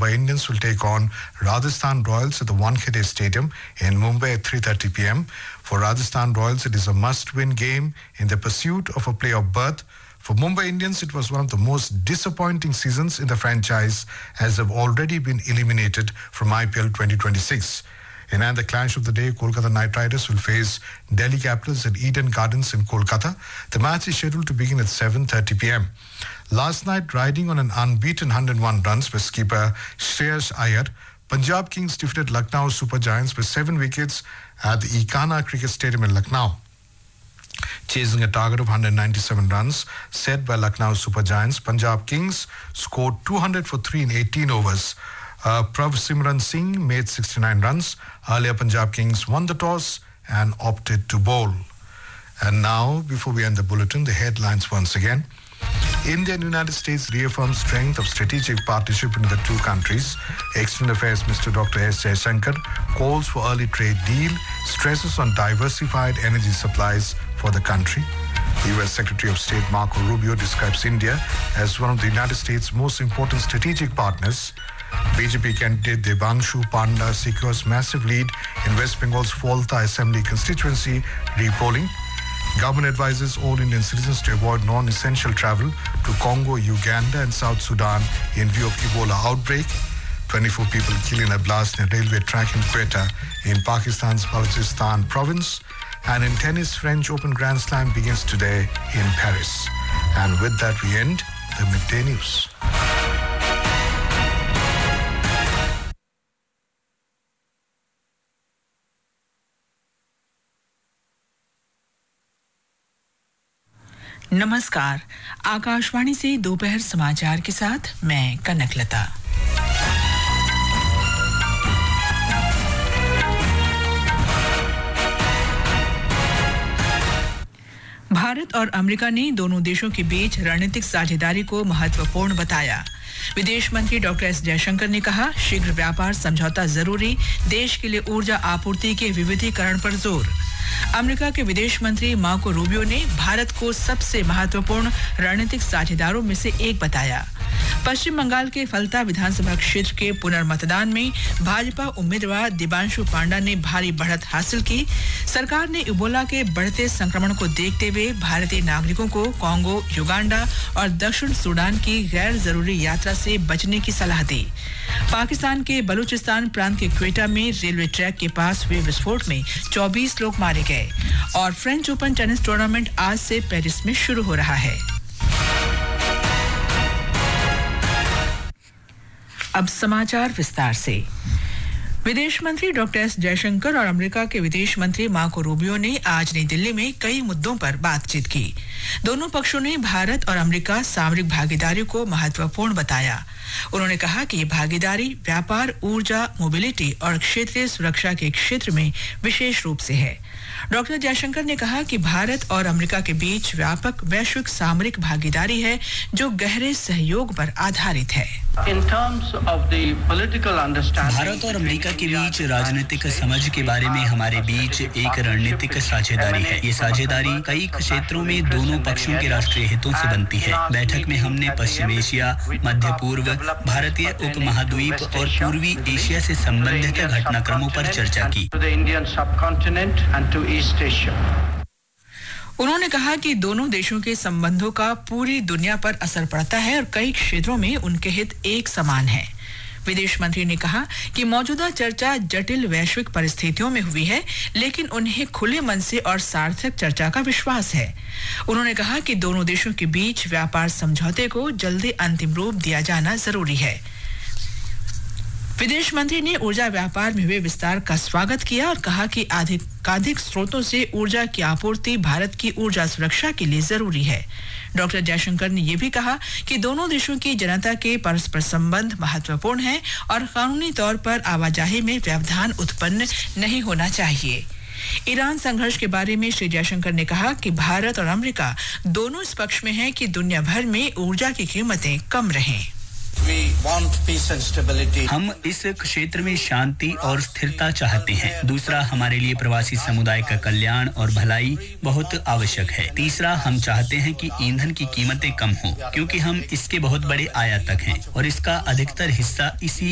Mumbai Indians will take on Rajasthan Royals at the Wankhede Stadium in Mumbai at 3:30 p.m. For Rajasthan Royals, it is a must-win game in the pursuit of a playoff berth. For Mumbai Indians, it was one of the most disappointing seasons in the franchise as they've already been eliminated from IPL 2026. In the clash of the day, Kolkata Knight Riders will face Delhi Capitals at Eden Gardens in Kolkata. The match is scheduled to begin at 7:30 p.m. Last night, riding on an unbeaten 101 runs by skipper Shreyas Iyer, Punjab Kings defeated Lucknow Super Giants with 7 wickets at the Ekana Cricket Stadium in Lucknow. Chasing a target of 197 runs set by Lucknow Super Giants, Punjab Kings scored 200 for 3 in 18 overs. Prav Simran Singh made 69 runs. Earlier, Punjab Kings won the toss and opted to bowl. And now, before we end the bulletin, the headlines once again. India and United States reaffirm strength of strategic partnership between the two countries. External Affairs Minister Dr. S. Jaishankar calls for early trade deal, stresses on diversified energy supplies for the country. U.S. Secretary of State Marco Rubio describes India as one of the United States' most important strategic partners. BJP candidate Devanshu Panda secures massive lead in West Bengal's Falta Assembly constituency repolling. Government advises all Indian citizens to avoid non-essential travel to Congo, Uganda and South Sudan in view of Ebola outbreak. 24 people killed in a blast in a railway track in Quetta in Pakistan's Balochistan province. And in tennis, French Open Grand Slam begins today in Paris. And with that, we end the midday news. नमस्कार, आकाशवाणी से दोपहर समाचार के साथ मैं कनकलता। भारत और America ने दोनों देशों के बीच रणनीतिक साझेदारी को महत्वपूर्ण बताया। विदेश मंत्री डॉक्टर एस जयशंकर ने कहा, शीघ्र व्यापार समझौता जरूरी, देश के लिए ऊर्जा आपूर्ति के विविधीकरण पर जोर। अमेरिका के विदेश मंत्री मार्को रूबियो ने भारत को सबसे महत्वपूर्ण रणनीतिक साझेदारों में से एक बताया। पश्चिम बंगाल के फलता विधानसभा क्षेत्र के पुनर्मतदान में भाजपा उम्मीदवार देवांशु पांडा ने भारी बढ़त हासिल की। सरकार ने इबोला के बढ़ते संक्रमण को देखते हुए भारतीय नागरिकों को कांगो, युगांडा और दक्षिण सूडान की गैर जरूरी यात्रा से बचने की सलाह दी। पाकिस्तान के बलूचिस्तान प्रांत के क्वेटा में रेलवे ट्रैक के पास हुए विस्फोट में 24 लोग मारे गए। और फ्रेंच ओपन टेनिस टूर्नामेंट आज से पेरिस में शुरू हो रहा है। अब समाचार विस्तार से। विदेश मंत्री डॉक्टर एस जयशंकर और अमेरिका के विदेश मंत्री मार्को रूबियो ने आज नई दिल्ली में कई मुद्दों पर बातचीत की। दोनों पक्षों ने भारत और अमेरिका सामरिक भागीदारी को महत्वपूर्ण बताया। उन्होंने कहा कि ये भागीदारी व्यापार, ऊर्जा, मोबिलिटी और क्षेत्रीय सुरक्षा के क्षेत्र में विशेष रूप से है। डॉक्टर जयशंकर ने कहा कि भारत और अमेरिका के बीच व्यापक वैश्विक सामरिक भागीदारी है जो गहरे सहयोग पर आधारित है। भारत और अमेरिका के बीच राजनीतिक समझ के बारे में हमारे बीच एक रणनीतिक साझेदारी है। ये साझेदारी कई क्षेत्रों में दोनों पक्षों के राष्ट्रीय हितों से बनती है। बैठक में हमने पश्चिम एशिया, मध्य पूर्व, भारतीय उपमहाद्वीप और पूर्वी एशिया से संबंधित घटनाक्रमों पर चर्चा की। उन्होंने कहा कि दोनों देशों के संबंधों का पूरी दुनिया पर असर पड़ता है और कई क्षेत्रों में उनके हित एक समान हैं। विदेश मंत्री ने कहा कि मौजूदा चर्चा जटिल वैश्विक परिस्थितियों में हुई है, लेकिन उन्हें खुले मन से और सार्थक चर्चा का विश्वास है। उन्होंने कहा कि दोनों देशों के बीच व्यापार समझौते को जल्दी अंतिम रूप दिया जाना जरूरी है। विदेश मंत्री ने ऊर्जा व्यापार में हुए विस्तार का स्वागत किया और कहा कि अधिक स्रोतों से ऊर्जा की आपूर्ति भारत की ऊर्जा सुरक्षा के लिए जरूरी है। डॉक्टर जयशंकर ने यह भी कहा कि दोनों देशों की जनता के परस्पर संबंध महत्वपूर्ण हैं और कानूनी तौर पर आवाजाही में व्यवधान उत्पन्न नहीं होना चाहिए। ईरान संघर्ष के बारे में श्री जयशंकर ने कहा कि भारत और अमेरिका दोनों इस पक्ष में हैं कि दुनिया भर में ऊर्जा की कीमतें कम रहें। हम इस क्षेत्र में शांति और स्थिरता चाहते हैं। दूसरा, हमारे लिए प्रवासी समुदाय का कल्याण और भलाई बहुत आवश्यक है। तीसरा, हम चाहते हैं कि ईंधन की कीमतें कम हों, क्योंकि हम इसके बहुत बड़े आयातक हैं और इसका अधिकतर हिस्सा इसी